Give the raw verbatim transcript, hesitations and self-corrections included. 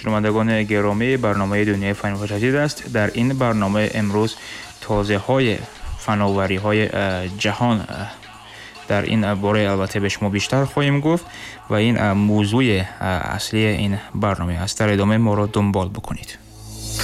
شنوندگان گرامی، برنامه دنیای فن و تجدید است. در این برنامه امروز تازه های فناوری های جهان در این باره البته به شما بیشتر خواهیم گفت و این موضوع اصلی این برنامه است. در ادامه ما را دنبال بکنید.